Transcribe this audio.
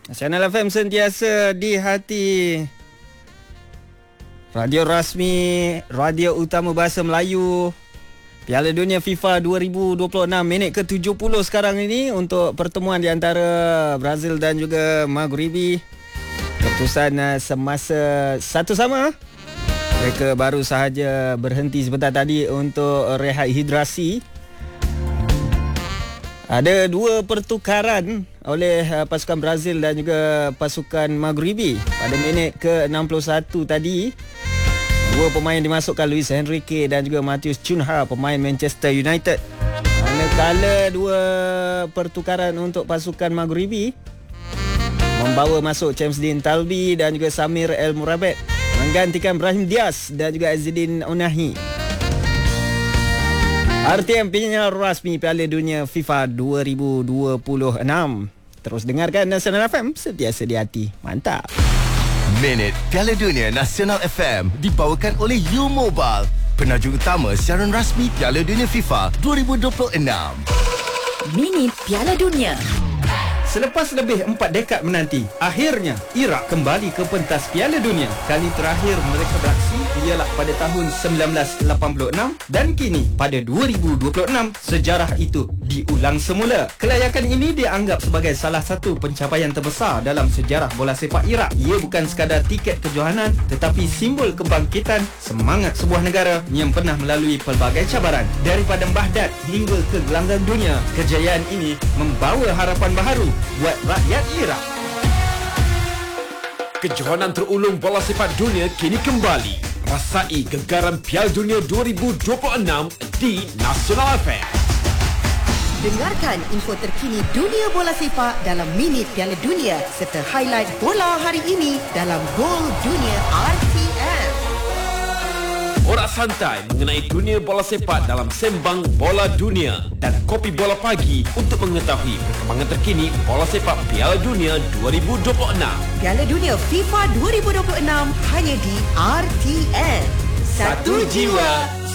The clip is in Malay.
Nasional FM sentiasa di hati. Radio rasmi, radio utama bahasa Melayu. Piala Dunia FIFA 2026 minit ke-70 sekarang ini untuk pertemuan di antara Brazil dan juga Maghribi. Keputusan semasa satu sama. Mereka baru sahaja berhenti sebentar tadi untuk rehat hidrasi. Ada dua pertukaran oleh pasukan Brazil dan juga pasukan Maghribi pada minit ke-61 tadi. Dua pemain dimasukkan, Luis Henrique dan juga Matheus Cunha, pemain Manchester United. Manakala dua pertukaran untuk pasukan Maghribi membawa masuk Chamsdin Talbi dan juga Samir El Murabet menggantikan Brahim Diaz dan juga Azzedine Ounahi. RTM penyiar rasmi Piala Dunia FIFA 2026. Terus dengarkan Nasional FM, sentiasa di hati. Mantap. Minit Piala Dunia Nasional FM dibawakan oleh U-Mobile, penajuk utama siaran rasmi Piala Dunia FIFA 2026. Minit Piala Dunia. Selepas lebih 4 dekad menanti, akhirnya Iraq kembali ke pentas Piala Dunia. Kali terakhir mereka beraksi ialah pada tahun 1986 dan kini pada 2026 sejarah itu diulang semula. Kelayakan ini dianggap sebagai salah satu pencapaian terbesar dalam sejarah bola sepak Iraq. Ia bukan sekadar tiket kejohanan tetapi simbol kebangkitan semangat sebuah negara yang pernah melalui pelbagai cabaran. Daripada Baghdad hingga ke gelanggang dunia, kejayaan ini membawa harapan baharu buat rakyat Iraq. Kejohanan terulung bola sepak dunia kini kembali. Rasai gegaran Piala Dunia 2026 di Nasional FM. Dengarkan info terkini dunia bola sepak dalam Minit Piala Dunia serta highlight bola hari ini dalam Gol Dunia RTM. Borak santai mengenai dunia bola sepak dalam Sembang Bola Dunia dan Kopi Bola Pagi untuk mengetahui perkembangan terkini bola sepak Piala Dunia 2026. Piala Dunia FIFA 2026 hanya di RTM. Satu jiwa,